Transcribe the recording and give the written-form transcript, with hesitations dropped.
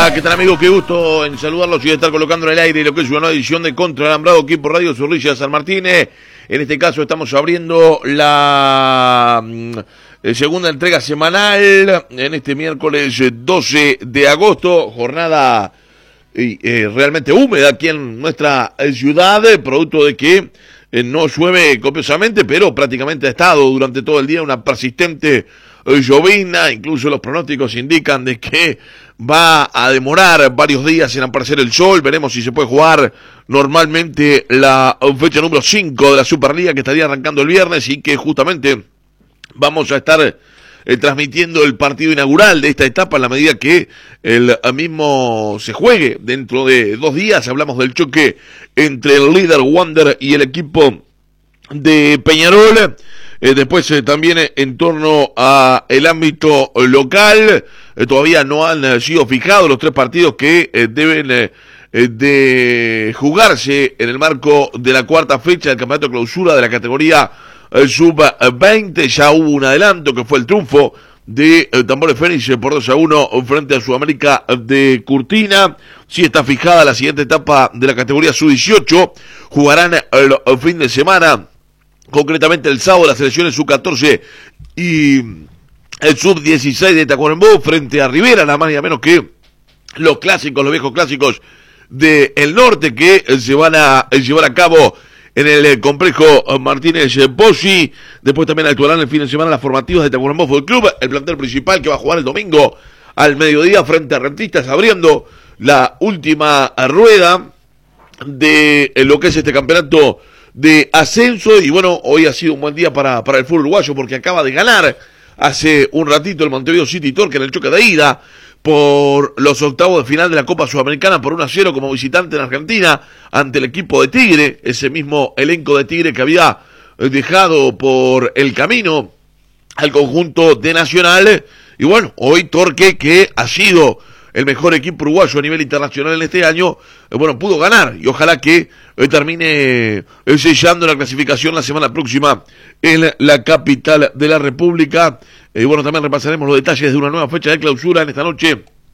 Hola, ¿qué tal amigos? Qué gusto en saludarlos y de estar colocando en el aire lo que es una nueva edición de Contra el Alambrado aquí por Radio Zorrilla San Martín. En este caso estamos abriendo la segunda entrega semanal en este miércoles 12 de agosto, jornada realmente húmeda aquí en nuestra ciudad, producto de que no llueve copiosamente, pero prácticamente ha estado durante todo el día una persistente llovizna. Incluso los pronósticos indican de que va a demorar varios días en aparecer el sol. Veremos si se puede jugar normalmente la fecha número 5 de la Superliga, que estaría arrancando el viernes, y que justamente vamos a estar transmitiendo el partido inaugural de esta etapa en la medida que el mismo se juegue dentro de 2 días. Hablamos del choque entre el líder Wander y el equipo de Peñarol. Después también en torno a el ámbito local, todavía no han sido fijados los 3 partidos que deben de jugarse en el marco de la 4ª fecha del campeonato de clausura de la categoría sub-20. Ya hubo un adelanto que fue el triunfo de Tambores Fénix por 2-1 frente a Sudamérica de Curtina. Sí está fijada la siguiente etapa de la categoría sub-18. Jugarán el fin de semana, concretamente el sábado, las selecciones sub-14 y el sub-16 de Tacuarembó frente a Rivera, nada más y nada menos que los clásicos, los viejos clásicos del norte, que se van a llevar a cabo en el complejo Martínez Pozzi. Después también actuarán el fin de semana las formativas de Tacuarembó Fútbol Club, el plantel principal que va a jugar el domingo al mediodía frente a Rentistas, abriendo la última rueda de lo que es este campeonato de ascenso. Y bueno, hoy ha sido un buen día para el fútbol uruguayo, porque acaba de ganar hace un ratito el Montevideo City Torque en el choque de ida por los octavos de final de la Copa Sudamericana por 1-0 como visitante en Argentina ante el equipo de Tigre, ese mismo elenco de Tigre que había dejado por el camino al conjunto de Nacional. Y bueno, hoy Torque, que ha sido el mejor equipo uruguayo a nivel internacional en este año, bueno, pudo ganar, y ojalá que termine sellando la clasificación la semana próxima en la capital de la República. Bueno, también repasaremos los detalles de una nueva fecha de clausura en esta noche